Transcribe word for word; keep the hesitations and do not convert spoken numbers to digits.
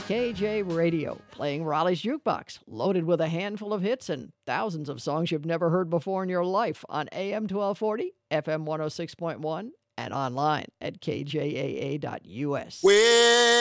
K J Radio, playing Raleigh's Jukebox, loaded with a handful of hits and thousands of songs you've never heard before in your life on A M twelve forty, F M one oh six point one, and online at K J A A dot U S. Well,